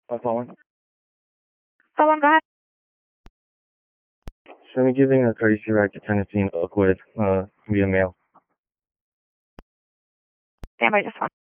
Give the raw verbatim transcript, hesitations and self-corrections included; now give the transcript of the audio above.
I'm calling. Go on, go ahead. Show me giving a courtesy ride to Tennessee in Oakwood uh, via mail. Stand by just one.